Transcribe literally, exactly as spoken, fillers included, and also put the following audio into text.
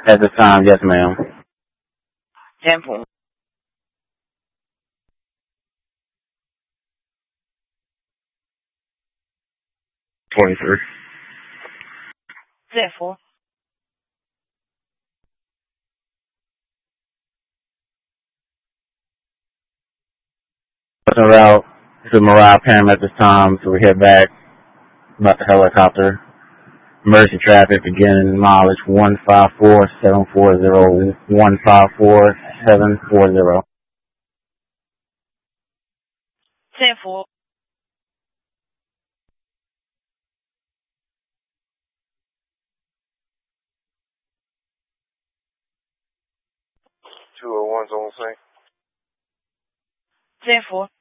At this time, yes, ma'am. Temple. twenty-three. Therefore. En route to Mariah Pam at this time, so we head back about the helicopter. Emergency traffic beginning mileage one five four seven four zero, one five four seven four zero. Therefore. two oh one's on the same. Therefore.